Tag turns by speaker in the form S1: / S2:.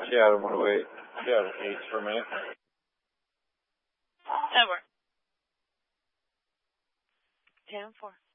S1: Seattle, want to wait. Seattle 8 for a minute.
S2: Over. 10-4.